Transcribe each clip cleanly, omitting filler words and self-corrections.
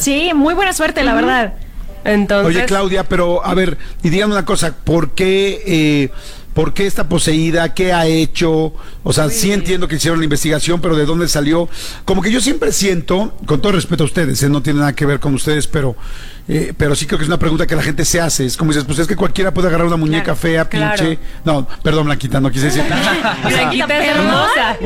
Sí, muy buena suerte, la verdad. Entonces... Oye, Claudia, pero a ver, y dígame una cosa, ¿por qué está poseída? ¿Qué ha hecho? O sea, sí entiendo que hicieron la investigación, pero ¿de dónde salió? Como que yo siempre siento, con todo respeto a ustedes, no tiene nada que ver con ustedes, pero sí creo que es una pregunta que la gente se hace. Es como dices, pues es que cualquiera puede agarrar una muñeca fea, pinche. No, perdón, Blanquita, no quise decir. Blanquita es hermosa.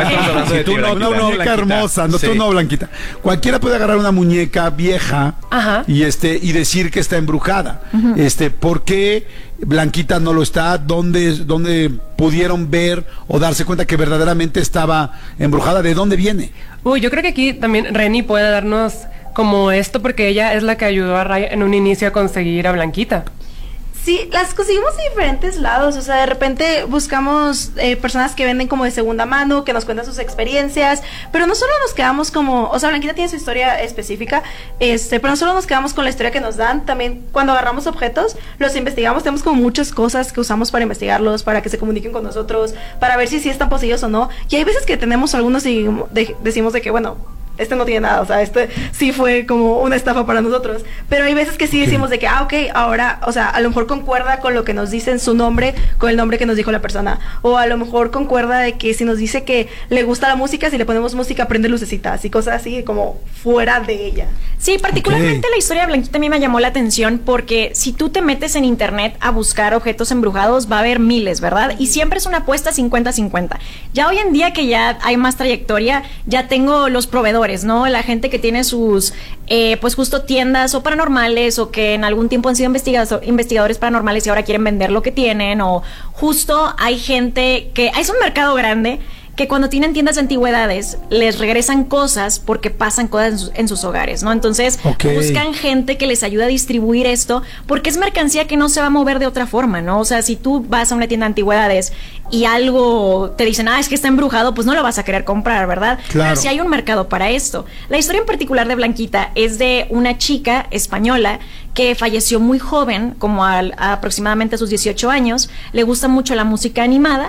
Una muñeca hermosa, no, tú no, Blanquita. Cualquiera puede agarrar una muñeca vieja y decir que está embrujada. ¿Por qué Blanquita no lo está? ¿Dónde pudieron ver o darse cuenta que verdaderamente estaba embrujada? ¿De dónde viene? Yo creo que aquí también Reni puede darnos como esto, porque ella es la que ayudó a Ray en un inicio a conseguir a Blanquita. Sí, las conseguimos de diferentes lados, o sea, de repente buscamos personas que venden como de segunda mano, que nos cuentan sus experiencias, pero no solo nos quedamos como, o sea, Blanquita tiene su historia específica, pero no solo nos quedamos con la historia que nos dan, también cuando agarramos objetos, los investigamos, tenemos como muchas cosas que usamos para investigarlos, para que se comuniquen con nosotros, para ver si sí están poseídos o no, y hay veces que tenemos algunos y decimos de que, bueno, no tiene nada, o sea, sí fue como una estafa para nosotros, pero hay veces que sí decimos de que, ahora, o sea, a lo mejor concuerda con lo que nos dicen su nombre, con el nombre que nos dijo la persona, o a lo mejor concuerda de que si nos dice que le gusta la música, si le ponemos música, prende lucecitas y cosas así, como fuera de ella. Sí, particularmente la historia de Blanquita a mí me llamó la atención porque si tú te metes en internet a buscar objetos embrujados, va a haber miles, ¿verdad? Y siempre es una apuesta 50-50. Ya hoy en día que ya hay más trayectoria, ya tengo los proveedores, ¿no? La gente que tiene sus, pues justo tiendas o paranormales, o que en algún tiempo han sido investigadores paranormales y ahora quieren vender lo que tienen, o justo hay gente que, es un mercado grande, que cuando tienen tiendas de antigüedades les regresan cosas porque pasan cosas en sus hogares, ¿no? Entonces buscan gente que les ayude a distribuir esto porque es mercancía que no se va a mover de otra forma, ¿no? O sea, si tú vas a una tienda de antigüedades y algo te dicen, es que está embrujado, pues no lo vas a querer comprar, ¿verdad? Claro. Pero sí hay un mercado para esto. La historia en particular de Blanquita es de una chica española que falleció muy joven, como aproximadamente a sus 18 años. Le gusta mucho la música animada.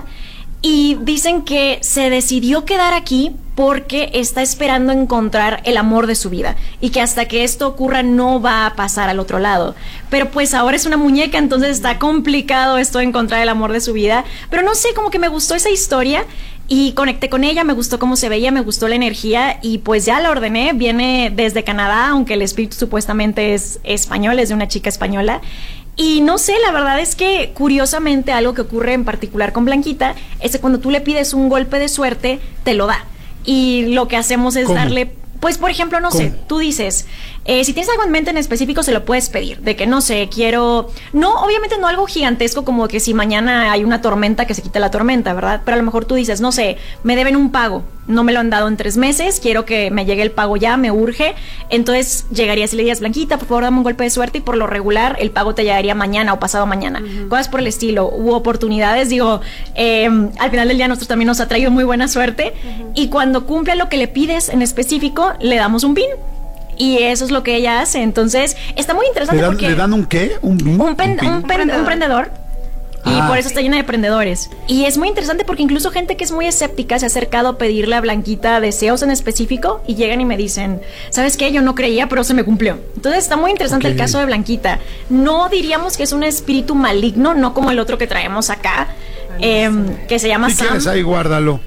Y dicen que se decidió quedar aquí porque está esperando encontrar el amor de su vida y que hasta que esto ocurra no va a pasar al otro lado. Pero pues ahora es una muñeca, entonces está complicado esto de encontrar el amor de su vida. Pero no sé, como que me gustó esa historia y conecté con ella, me gustó cómo se veía, me gustó la energía y pues ya la ordené. Viene desde Canadá, aunque el espíritu supuestamente es español, es de una chica española. Y no sé, la verdad es que curiosamente algo que ocurre en particular con Blanquita es que cuando tú le pides un golpe de suerte, te lo da. Y lo que hacemos es darle, pues por ejemplo, no sé, tú dices, si tienes algo en mente en específico se lo puedes pedir, de que no sé, obviamente no algo gigantesco como que si mañana hay una tormenta que se quite la tormenta, ¿verdad? Pero a lo mejor tú dices, no sé, me deben un pago, no me lo han dado en 3 meses, quiero que me llegue el pago ya, me urge. Entonces llegarías y le dirías, Blanquita, por favor dame un golpe de suerte, y por lo regular el pago te llegaría mañana o pasado mañana. Cosas por el estilo, hubo oportunidades, al final del día a nosotros también nos ha traído muy buena suerte, y cuando cumple lo que le pides en específico, le damos un pin. Y eso es lo que ella hace. Entonces, está muy interesante porque... ¿Le dan un qué? ¿Un pin? Un prendedor. Y por eso está llena de prendedores. Y es muy interesante porque incluso gente que es muy escéptica se ha acercado a pedirle a Blanquita deseos en específico y llegan y me dicen, ¿sabes qué? Yo no creía, pero se me cumplió. Entonces está muy interesante el caso de Blanquita. No diríamos que es un espíritu maligno, no como el otro que traemos acá, que se llama Sam. Si quieres ahí, guárdalo.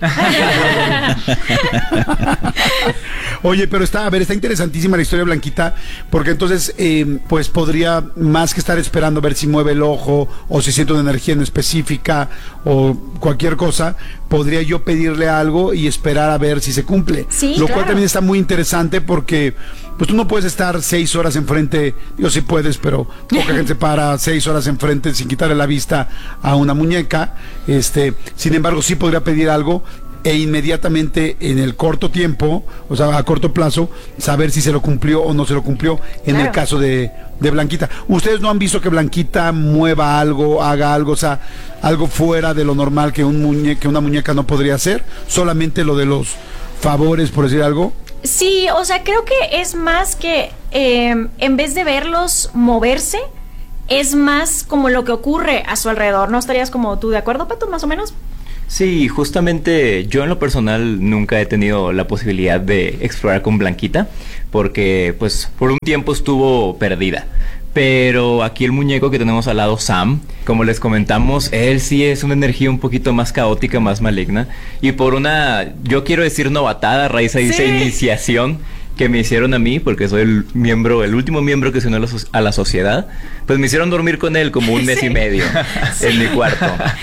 Oye, pero está interesantísima la historia de Blanquita, porque entonces pues podría, más que estar esperando ver si mueve el ojo o si siente una energía en específica o cualquier cosa, podría yo pedirle algo y esperar a ver si se cumple. Sí, lo cual también está muy interesante porque pues tú no puedes estar 6 horas enfrente, yo sí puedes, pero poca gente se para 6 horas enfrente sin quitarle la vista a una muñeca. Sin embargo, sí podría pedir algo e inmediatamente en el corto tiempo, o sea, a corto plazo, saber si se lo cumplió o no se lo cumplió en el caso de Blanquita. ¿Ustedes no han visto que Blanquita mueva algo, haga algo, o sea, algo fuera de lo normal que una muñeca no podría hacer? Solamente lo de los favores, por decir algo. Sí, o sea, creo que es más que en vez de verlos moverse, es más como lo que ocurre a su alrededor. ¿No estarías como tú de acuerdo, Pato, más o menos? Sí, justamente yo en lo personal nunca he tenido la posibilidad de explorar con Blanquita porque pues por un tiempo estuvo perdida. Pero aquí el muñeco que tenemos al lado, Sam, como les comentamos, él sí es una energía un poquito más caótica, más maligna. Y por una, yo quiero decir novatada, a raíz de esa iniciación que me hicieron a mí, porque soy el último miembro que se unió a la sociedad, pues me hicieron dormir con él como un mes y medio en mi cuarto.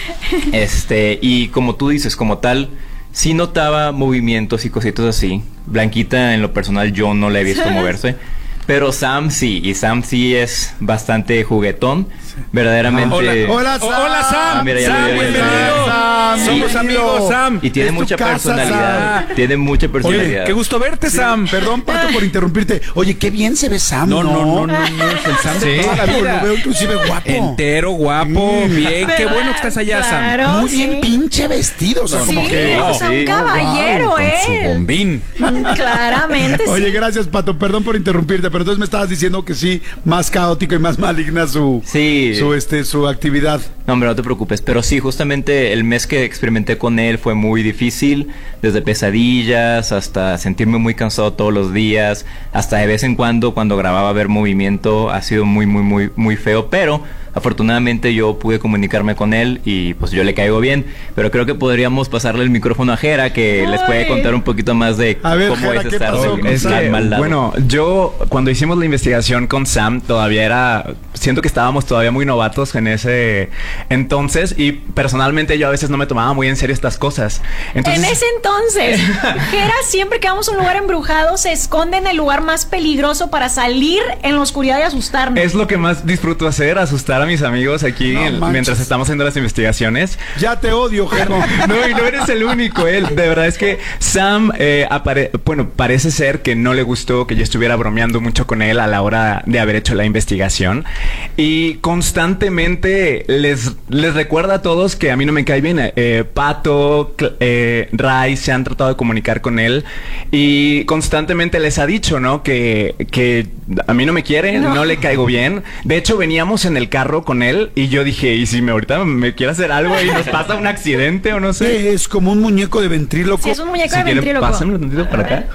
Y como tú dices, como tal, sí notaba movimientos y cositas así. Blanquita, en lo personal, yo no la he visto moverse. Pero Sam sí, y Sam sí es bastante juguetón, verdaderamente. Hola Sam. Mira, Sam, bienvenido. Sam, Somos amigos, Sam. Y tiene mucha personalidad. Tiene mucha personalidad. Oye, qué gusto verte, Sam. Perdón, Pato, por interrumpirte. Oye, qué bien se ve Sam, ¿no? No, es el Sam de toda la vida. Lo veo inclusive guapo. Entero, guapo, bien. Qué bueno que estás allá, Sam. Muy bien, pinche vestido. O sea, Sí, como que... o sea, un caballero, Con su él. bombín. Claramente, Oye, sí. gracias, Pato. Perdón por interrumpirte, pero entonces me estabas diciendo que sí, más caótico y más maligna su actividad. No, hombre, no te preocupes. Pero sí, justamente el mes que experimenté con él fue muy difícil. Desde pesadillas hasta sentirme muy cansado todos los días. Hasta de vez en cuando grababa ver movimiento. Ha sido muy, muy, muy, muy feo. Pero afortunadamente yo pude comunicarme con él y pues yo le caigo bien. Pero creo que podríamos pasarle el micrófono a Jera, que les puede contar un poquito más de A ver, cómo Jera, es ¿qué estar pasó de con Sam? al mal lado. Bueno, yo cuando hicimos la investigación con Sam todavía siento que estábamos todavía muy novatos en ese entonces y personalmente yo a veces no me tomaba muy en serio estas cosas. Entonces, En ese entonces, Jera siempre que vamos a un lugar embrujado se esconde en el lugar más peligroso para salir en la oscuridad y asustarnos. es lo que más disfruto hacer, asustar a mis amigos aquí No manches. mientras estamos haciendo las investigaciones. Ya te odio, Jero. No, y no eres el único, de verdad es que Sam, parece ser que no le gustó que yo estuviera bromeando mucho con él a la hora de haber hecho la investigación y constantemente les recuerda a todos que a mí no me cae bien. Pato, Ray se han tratado de comunicar con él y constantemente les ha dicho, ¿no? Que a mí no me quiere, no le caigo bien. De hecho, veníamos en el carro con él y yo dije, ¿y si ahorita me quiere hacer algo y nos pasa un accidente o no sé? Es como un muñeco de ventríloco. Sí, es un muñeco Si de quieren, ventríloco. pásenlo tantito para acá.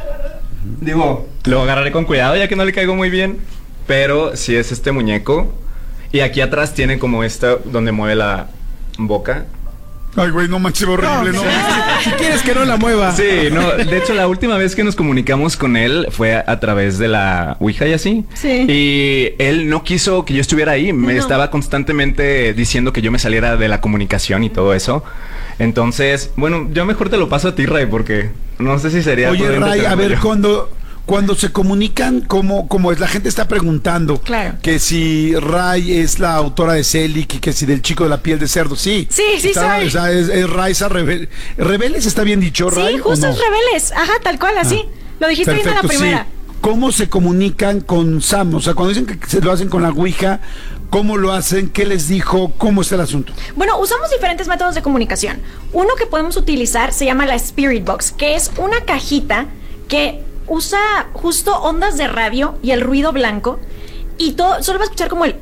Digo, lo agarraré con cuidado ya que no le caigo muy bien. Pero si es este muñeco. Y aquí atrás tiene como esta donde mueve la boca. Ay, güey, no manches, horrible, ¿no? Si quieres que no la mueva. Sí, no, de hecho la última vez que nos comunicamos con él fue a través de la Ouija y así. Sí. Y él no quiso que yo estuviera ahí, me estaba constantemente diciendo que yo me saliera de la comunicación y todo eso. Entonces, bueno, yo mejor te lo paso a ti, Ray, porque no sé si sería... Oye, prudente Ray, a tenerlo ver, yo. cuando se comunican, ¿cómo es? La gente está preguntando Claro. que si Ray es la autora de Selig y que si del chico de la piel de cerdo. Sí. Sí, sí Está- soy. O sea, es Raiza Rebeles, ¿está bien dicho, Ray? Sí, justo ¿o no? es Rebeles. Ajá, tal cual, así. Lo dijiste bien en la Perfecto, primera. sí. ¿Cómo se comunican con Sam? O sea, cuando dicen que se lo hacen con la Ouija, ¿cómo lo hacen? ¿Qué les dijo? ¿Cómo está el asunto? Bueno, usamos diferentes métodos de comunicación. Uno que podemos utilizar se llama la Spirit Box, que es una cajita que usa justo ondas de radio y el ruido blanco y todo, solo va a escuchar como el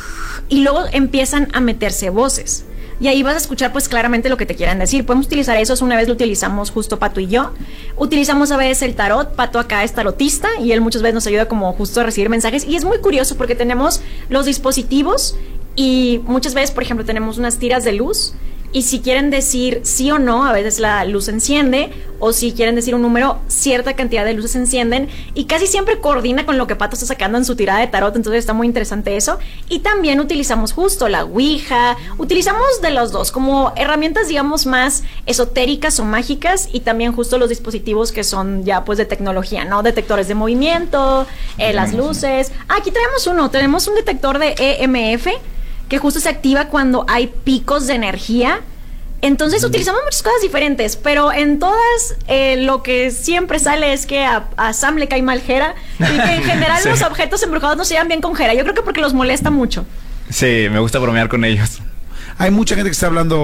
y luego empiezan a meterse voces. Y ahí vas a escuchar pues claramente lo que te quieran decir. Podemos utilizar eso, una vez lo utilizamos justo Pato y yo. Utilizamos a veces el tarot, Pato acá es tarotista y él muchas veces nos ayuda como justo a recibir mensajes. Y es muy curioso porque tenemos los dispositivos y muchas veces, por ejemplo, tenemos unas tiras de luz y si quieren decir sí o no, a veces la luz se enciende, o si quieren decir un número, cierta cantidad de luces se encienden y casi siempre coordina con lo que Pato está sacando en su tirada de tarot, entonces está muy interesante eso. Y también utilizamos justo la Ouija, utilizamos de los dos como herramientas digamos más esotéricas o mágicas y también justo los dispositivos que son ya pues de tecnología, ¿no? Detectores de movimiento, las luces. Aquí tenemos un detector de EMF que justo se activa cuando hay picos de energía. Entonces utilizamos muchas cosas diferentes, pero en todas lo que siempre sale es que a Sam le cae mal Jera y que en general Sí. los objetos embrujados no se llevan bien con Jera. Yo creo que porque los molesta mucho. Sí, me gusta bromear con ellos. Hay mucha gente que está hablando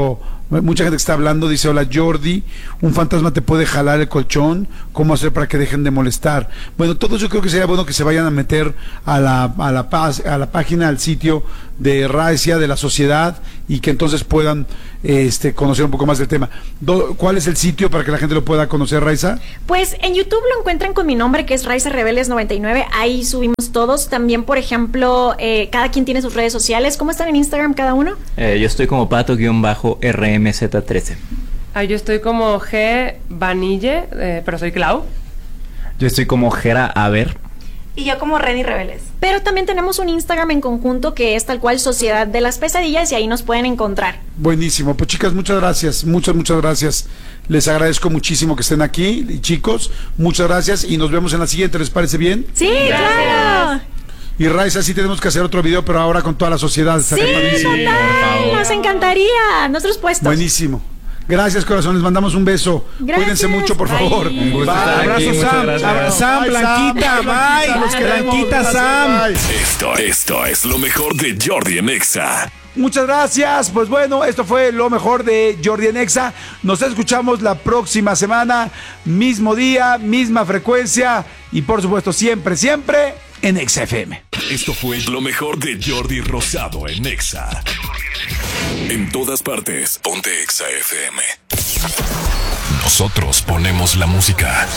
Mucha gente que está hablando, dice, hola Jordi, un fantasma te puede jalar el colchón, ¿cómo hacer para que dejen de molestar? Bueno, todo eso creo que sería bueno que se vayan a meter a la página, al sitio de Raiza, de la sociedad, y que entonces puedan conocer un poco más del tema. ¿Cuál es el sitio para que la gente lo pueda conocer, Raiza? Pues en YouTube lo encuentran con mi nombre, que es Raiza Rebeldes 99, ahí subimos todos. También, por ejemplo, cada quien tiene sus redes sociales. ¿Cómo están en Instagram cada uno? Yo estoy como pato-rmz13. Yo estoy como G Vanille, pero soy Clau. Yo estoy como Jera Aver. Y yo como Reni Rebeles. Pero también tenemos un Instagram en conjunto que es tal cual Sociedad de las Pesadillas, y ahí nos pueden encontrar. Buenísimo, pues chicas, muchas gracias, muchas gracias. Les agradezco muchísimo que estén aquí, y chicos, muchas gracias, y nos vemos en la siguiente, ¿les parece bien? Sí, claro. Y Raiza, sí tenemos que hacer otro video, pero ahora con toda la sociedad. Sí, total, nos encantaría. Nuestros puestos. Buenísimo. Gracias, corazón. Les mandamos un beso. Gracias. Cuídense mucho, por favor. Un gusto Bye. estar aquí. Abrazo, Muchas Sam. gracias. Sam, Blanquita, bye. Los queremos. Blanquita, Gracias, Sam. bye. Esto es lo mejor de Jordi en Exa. Muchas gracias. Pues bueno, esto fue lo mejor de Jordi en Exa. Nos escuchamos la próxima semana. Mismo día, misma frecuencia. Y por supuesto, siempre en Exa FM. Esto fue lo mejor de Jordi Rosado en Exa. En todas partes, ponte Exa FM. Nosotros ponemos la música.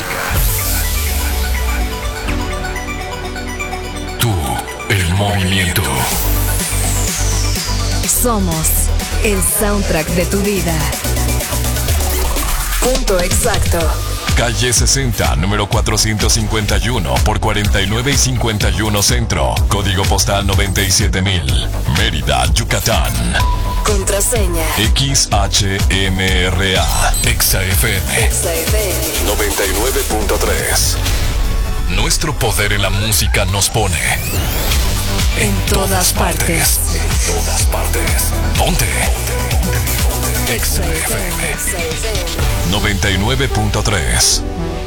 Tú, el movimiento. Somos el soundtrack de tu vida. Punto exacto. Calle 60, número 451 por 49 y 51 Centro. Código postal 97,000. Mérida, Yucatán. Contraseña XHMRA. Exa FM. Exa FM 99.3. Nuestro poder en la música nos pone en todas partes. En todas partes. Ponte. Exa FM 99.3.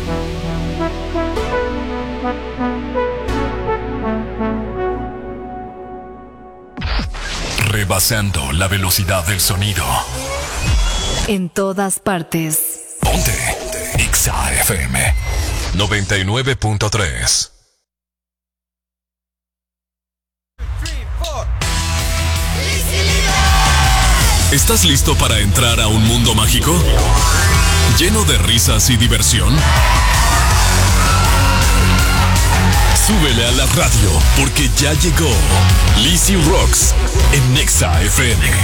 Rebasando la velocidad del sonido. En todas partes. Ponte Exa FM 99.3. ¿Estás listo para entrar a un mundo mágico? ¿Lleno de risas y diversión? Súbele a la radio, porque ya llegó Lizzy Rocks en Exa FM.